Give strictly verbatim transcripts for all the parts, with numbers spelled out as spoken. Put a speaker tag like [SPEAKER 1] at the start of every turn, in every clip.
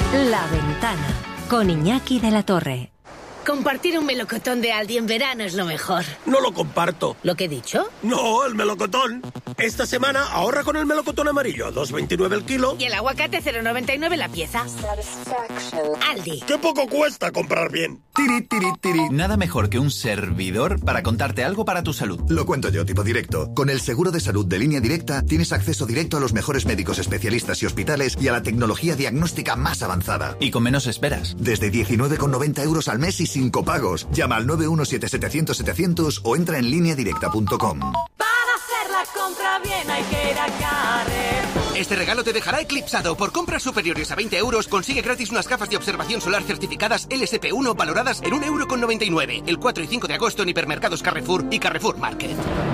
[SPEAKER 1] La Ventana, con Iñaki de la Torre.
[SPEAKER 2] Compartir un melocotón de Aldi en verano es lo mejor.
[SPEAKER 3] No lo comparto.
[SPEAKER 2] ¿Lo que he dicho?
[SPEAKER 3] No, el melocotón. Esta semana ahorra con el melocotón amarillo a dos veintinueve el kilo.
[SPEAKER 2] Y el aguacate cero noventa y nueve la pieza. Aldi.
[SPEAKER 3] ¡Qué poco cuesta comprar bien!
[SPEAKER 4] Tiri, tiri, tiri. Nada mejor que un servidor para contarte algo para tu salud.
[SPEAKER 5] Lo cuento yo, tipo directo. Con el seguro de salud de Línea Directa tienes acceso directo a los mejores médicos especialistas y hospitales y a la tecnología diagnóstica más avanzada.
[SPEAKER 4] Y con menos esperas.
[SPEAKER 5] Desde diecinueve con noventa euros al mes y sin copagos. Llama al nueve uno siete setecientos setecientos o entra en línea directa punto com.
[SPEAKER 6] Para hacer la compra bien hay que ir a Carrefour.
[SPEAKER 7] Este regalo te dejará eclipsado. Por compras superiores a veinte euros consigue gratis unas gafas de observación solar certificadas L S P uno valoradas en un euro con noventa y nueve. El cuatro y cinco de agosto en hipermercados Carrefour y Carrefour Market.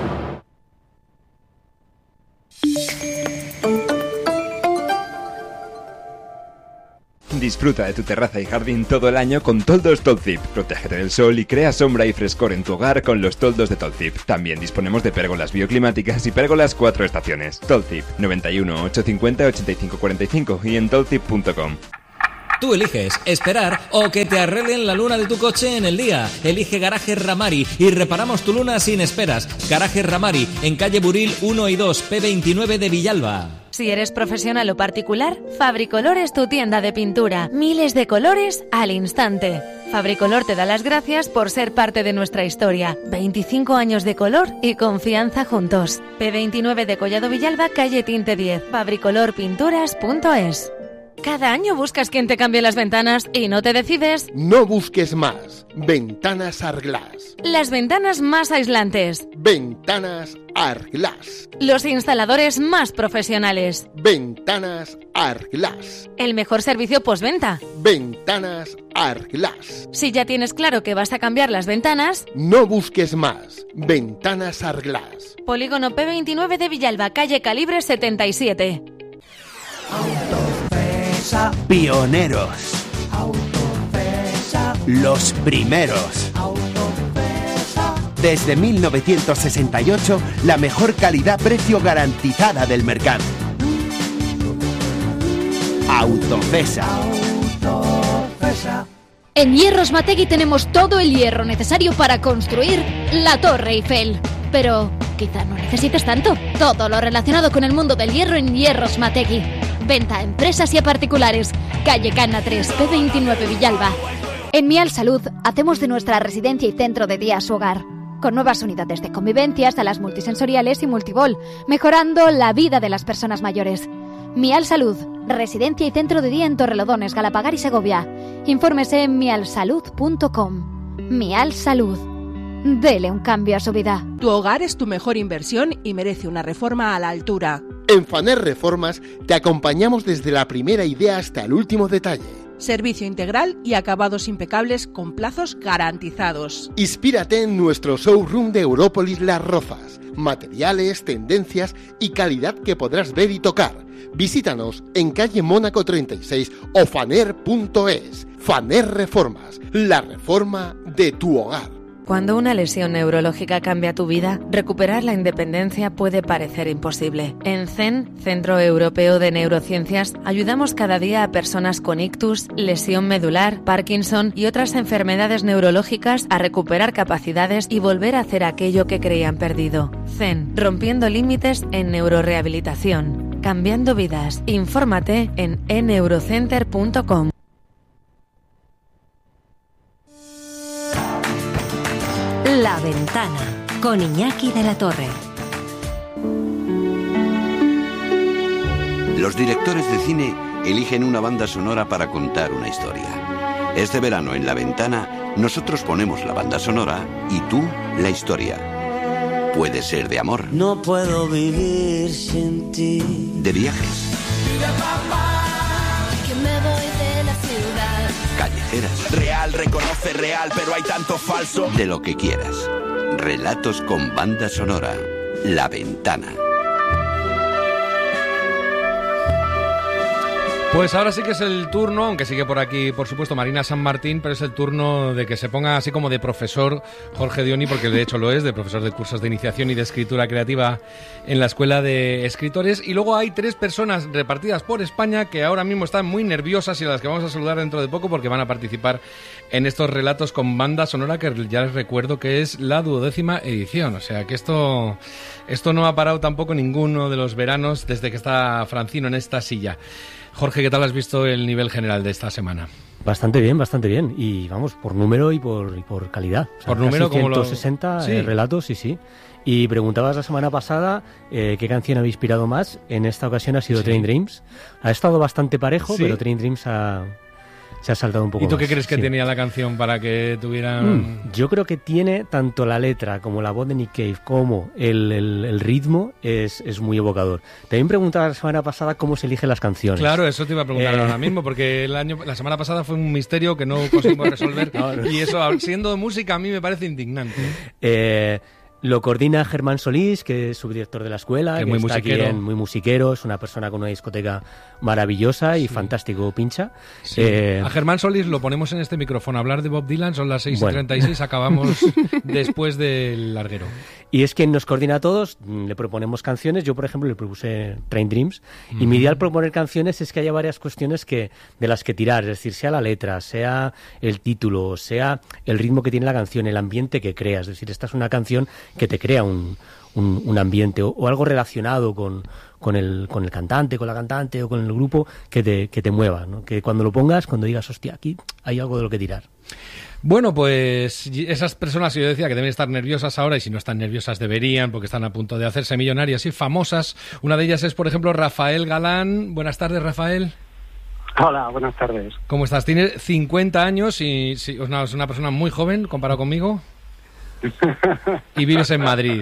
[SPEAKER 8] Disfruta de tu terraza y jardín todo el año con toldos Tolzip. Protégete del sol y crea sombra y frescor en tu hogar con los toldos de Tolzip. También disponemos de pérgolas bioclimáticas y pérgolas cuatro estaciones. Tolzip, noventa y uno, ochocientos cincuenta, ochenta y cinco cuarenta y cinco y en tolzip punto com.
[SPEAKER 9] Tú eliges esperar o que te arreglen la luna de tu coche en el día. Elige Garaje Ramari y reparamos tu luna sin esperas. Garaje Ramari, en calle Buril uno y dos, P veintinueve de Villalba.
[SPEAKER 10] Si eres profesional o particular, Fabricolor es tu tienda de pintura. Miles de colores al instante. Fabricolor te da las gracias por ser parte de nuestra historia. veinticinco años de color y confianza juntos. P veintinueve de Collado Villalba, calle Tinte diez. fabricolor pinturas punto es. Cada año buscas quien te cambie las ventanas y no te decides.
[SPEAKER 11] No busques más. Ventanas Arglass.
[SPEAKER 10] Las ventanas más aislantes.
[SPEAKER 11] Ventanas Arglass.
[SPEAKER 10] Los instaladores más profesionales.
[SPEAKER 11] Ventanas Arglass.
[SPEAKER 10] El mejor servicio postventa.
[SPEAKER 11] Ventanas Arglass.
[SPEAKER 10] Si ya tienes claro que vas a cambiar las ventanas,
[SPEAKER 11] no busques más. Ventanas Arglass.
[SPEAKER 10] Polígono P veintinueve de Villalba, calle Calibre setenta y siete.
[SPEAKER 12] Autofesa. Pioneros. Autofesa. Los primeros. Autofesa. Desde mil novecientos sesenta y ocho, la mejor calidad-precio garantizada del mercado. Autofesa. Autofesa.
[SPEAKER 13] En Hierros Mategui tenemos todo el hierro necesario para construir la Torre Eiffel. Pero quizá no necesites tanto. Todo lo relacionado con el mundo del hierro en Hierros Mategui. Venta a empresas y a particulares. Calle Cana tres, P veintinueve Villalba.
[SPEAKER 14] En Mial Salud hacemos de nuestra residencia y centro de día su hogar, con nuevas unidades de convivencia, salas multisensoriales y multibol, mejorando la vida de las personas mayores. Mial Salud, residencia y centro de día en Torrelodones, Galapagar y Segovia. Infórmese en mial salud punto com. Mial Salud. Dele un cambio a su vida.
[SPEAKER 15] Tu hogar es tu mejor inversión y merece una reforma a la altura.
[SPEAKER 11] En Faner Reformas te acompañamos desde la primera idea hasta el último detalle.
[SPEAKER 15] Servicio integral y acabados impecables con plazos garantizados.
[SPEAKER 11] Inspírate en nuestro showroom de Európolis Las Rozas. Materiales, tendencias y calidad que podrás ver y tocar. Visítanos en calle Mónaco treinta y seis o faner punto es. Faner Reformas, la reforma de tu hogar.
[SPEAKER 10] Cuando una lesión neurológica cambia tu vida, recuperar la independencia puede parecer imposible. En C E N, Centro Europeo de Neurociencias, ayudamos cada día a personas con ictus, lesión medular, Parkinson y otras enfermedades neurológicas a recuperar capacidades y volver a hacer aquello que creían perdido. C E N, rompiendo límites en neurorehabilitación, cambiando vidas. Infórmate en e neurocenter punto com.
[SPEAKER 1] La Ventana, con Iñaki de la Torre.
[SPEAKER 16] Los directores de cine eligen una banda sonora para contar una historia. Este verano en La Ventana, nosotros ponemos la banda sonora y tú la historia. Puede ser de amor.
[SPEAKER 17] No puedo vivir sin ti.
[SPEAKER 16] De viajes.
[SPEAKER 17] Mira, papá, que me voy de la ciudad.
[SPEAKER 16] Callejeras.
[SPEAKER 18] Real, reconoce real, pero hay tanto falso.
[SPEAKER 16] De lo que quieras. Relatos con banda sonora. La Ventana.
[SPEAKER 19] Pues ahora sí que es el turno, aunque sigue por aquí, por supuesto, Marina San Martín, pero es el turno de que se ponga así como de profesor Jorge Dioni, porque de hecho lo es, de profesor de cursos de iniciación y de escritura creativa en la Escuela de Escritores. Y luego hay tres personas repartidas por España que ahora mismo están muy nerviosas y a las que vamos a saludar dentro de poco porque van a participar en estos relatos con banda sonora, que ya les recuerdo que es la duodécima edición. O sea que esto, esto no ha parado tampoco ninguno de los veranos desde que está Francino en esta silla. Jorge, ¿qué tal has visto el nivel general de esta semana?
[SPEAKER 20] Bastante bien, bastante bien. Y vamos, por número y por, y por calidad. O sea,
[SPEAKER 19] por número, como
[SPEAKER 20] ciento sesenta
[SPEAKER 19] lo... ¿Sí?
[SPEAKER 20] eh, relatos, sí, sí. Y preguntabas la semana pasada eh, qué canción había inspirado más. En esta ocasión ha sido sí. Train Dreams. Ha estado bastante parejo, ¿sí? Pero Train Dreams ha... se ha saltado un poco más.
[SPEAKER 19] ¿Y tú qué crees que
[SPEAKER 20] sí.
[SPEAKER 19] tenía la canción para que tuvieran...?
[SPEAKER 20] Mm, yo creo que tiene tanto la letra como la voz de Nick Cave como el, el, el ritmo es, es muy evocador. También preguntaba la semana pasada cómo se eligen las canciones.
[SPEAKER 19] Claro, eso te iba a preguntar
[SPEAKER 20] eh...
[SPEAKER 19] ahora mismo, porque el año, la semana pasada fue un misterio que no conseguimos resolver. no, no. Y eso, siendo música, a mí me parece indignante.
[SPEAKER 20] Eh... Lo coordina Germán Solís, que es subdirector de la escuela, que, que
[SPEAKER 19] muy
[SPEAKER 20] está
[SPEAKER 19] musiquero.
[SPEAKER 20] aquí en, muy musiquero, es una persona con una discoteca maravillosa y sí. fantástico pincha.
[SPEAKER 19] Sí.
[SPEAKER 20] Eh,
[SPEAKER 19] a Germán Solís lo ponemos en este micrófono. Hablar de Bob Dylan, son las seis y treinta y seis, bueno. Acabamos después del larguero.
[SPEAKER 20] Y es quien nos coordina a todos, le proponemos canciones. Yo, por ejemplo, le propuse Train Dreams. Uh-huh. Y mi idea al proponer canciones es que haya varias cuestiones que de las que tirar, es decir, sea la letra, sea el título, sea el ritmo que tiene la canción, el ambiente que crea. Es decir, esta es una canción que te crea un, un, un ambiente o, o algo relacionado con, con, el, con el cantante, con la cantante o con el grupo que te, que te mueva, ¿no? Que cuando lo pongas, cuando digas, hostia, aquí hay algo de lo que tirar.
[SPEAKER 19] Bueno, pues esas personas, yo decía que deben estar nerviosas ahora, y si no están nerviosas deberían, porque están a punto de hacerse millonarias y famosas. Una de ellas es, por ejemplo, Rafael Galán. Buenas tardes, Rafael.
[SPEAKER 21] Hola, buenas tardes.
[SPEAKER 19] ¿Cómo estás? Tienes cincuenta años y es una, es una persona muy joven comparado conmigo. Y vives en Madrid.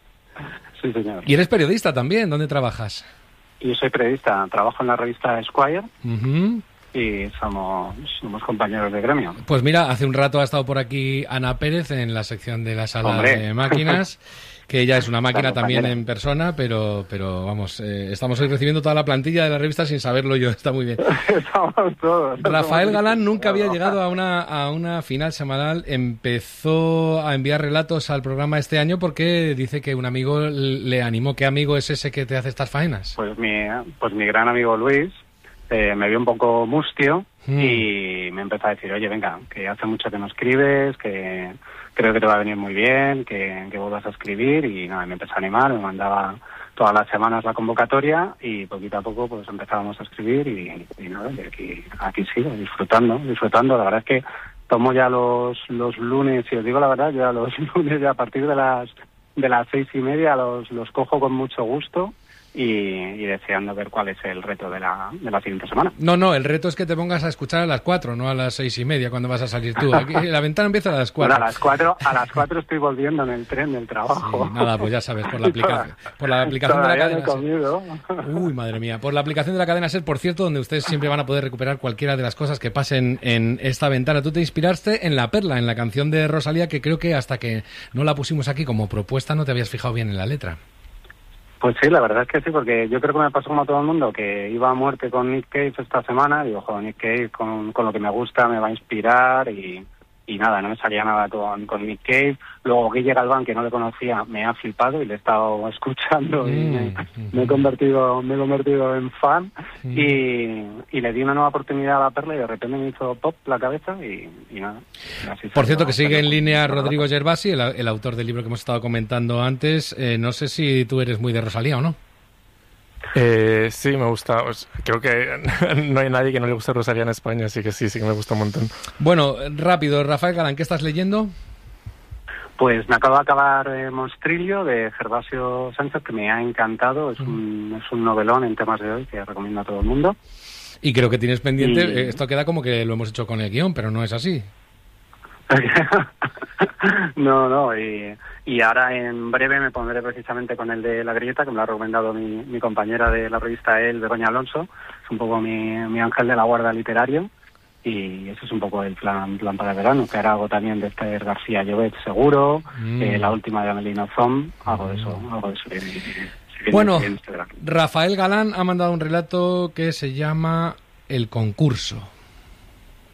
[SPEAKER 21] Sí, señor.
[SPEAKER 19] Y eres periodista también. ¿Dónde trabajas?
[SPEAKER 21] Yo soy periodista. Trabajo en la revista Esquire.
[SPEAKER 19] Uh-huh.
[SPEAKER 21] Y somos, somos compañeros de gremio.
[SPEAKER 19] Pues mira, hace un rato ha estado por aquí Ana Pérez en la sección de la sala
[SPEAKER 21] Hombre.
[SPEAKER 19] de máquinas, que ella es una máquina también
[SPEAKER 21] compañera.
[SPEAKER 19] en persona, pero pero vamos, eh, estamos hoy recibiendo toda la plantilla de la revista sin saberlo yo, está muy bien.
[SPEAKER 21] Estamos todos.
[SPEAKER 19] Rafael
[SPEAKER 21] estamos
[SPEAKER 19] Galán nunca había llegado a una, a una final semanal, empezó a enviar relatos al programa este año porque dice que un amigo le animó. ¿Qué amigo es ese que te hace estas faenas?
[SPEAKER 21] Pues mi, pues mi gran amigo Luis. Eh, me vio un poco mustio mm. y me empezó a decir, oye, venga, que hace mucho que no escribes, que creo que te va a venir muy bien, que, que vuelvas a escribir, y nada, me empezó a animar, me mandaba todas las semanas la convocatoria y poquito a poco pues empezábamos a escribir y, y nada, y aquí, aquí sigo, disfrutando, disfrutando. La verdad es que tomo ya los, los lunes, y os digo la verdad, ya los lunes ya a partir de las de las seis y media los, los cojo con mucho gusto. Y, y deseando ver cuál es el reto de la, de la siguiente semana.
[SPEAKER 19] No, no, el reto es que te pongas a escuchar a las cuatro, no a las seis y media cuando vas a salir tú. Aquí, la ventana empieza a las cuatro.
[SPEAKER 21] Bueno, a las cuatro, a las cuatro estoy volviendo en el tren del trabajo.
[SPEAKER 19] Sí, nada, pues ya sabes, por la aplicación, por la aplicación de la cadena SER. Uy, madre mía, por la aplicación de la cadena SER, por cierto, donde ustedes siempre van a poder recuperar cualquiera de las cosas que pasen en esta ventana. Tú te inspiraste en La Perla, en la canción de Rosalía, que creo que hasta que no la pusimos aquí como propuesta no te habías fijado bien en la letra.
[SPEAKER 21] Pues sí, la verdad es que sí, porque yo creo que me pasó como a todo el mundo, que iba a muerte con Nick Cave esta semana. Digo, joder, Nick Cave con, con lo que me gusta me va a inspirar, y, y nada, no me salía nada con, con Nick Cave. Luego Guille Galván, que no le conocía, me ha flipado y le he estado escuchando, mm. y me, me he convertido me he convertido en fan, mm. y, y le di una nueva oportunidad a La Perla y de repente me hizo pop la cabeza y, y nada. Así
[SPEAKER 19] Por cierto, que sigue en línea Rodrigo Gervasi, el, el autor del libro que hemos estado comentando antes. Eh, no sé si tú eres muy de Rosalía o no.
[SPEAKER 22] Eh, sí, me gusta. Pues, creo que no hay nadie que no le guste Rosalía en España, así que sí, sí que me gusta un montón.
[SPEAKER 19] Bueno, rápido, Rafael Galán, ¿qué estás leyendo?
[SPEAKER 21] Pues me acabo de acabar eh, Monstrillo, de Gervasio Sánchez, que me ha encantado. Es un, es un novelón en temas de hoy que recomiendo a todo el mundo.
[SPEAKER 19] Y creo que tienes pendiente,
[SPEAKER 21] y...
[SPEAKER 19] eh, esto queda como que lo hemos hecho con el guión, pero no es así.
[SPEAKER 21] no, no, y, y ahora en breve me pondré precisamente con el de La Grieta, que me lo ha recomendado mi, mi compañera de la revista El, Begoña Alonso. Es un poco mi, mi ángel de la guarda literario, y ese es un poco el plan, plan para el verano, que hará algo también de Esther García Llobet, seguro, mm. eh, la última de Amelino Zom, algo de eso, algo de eso. Bien, bien, bien,
[SPEAKER 19] bueno,
[SPEAKER 21] bien este
[SPEAKER 19] Rafael Galán ha mandado un relato que se llama el concurso.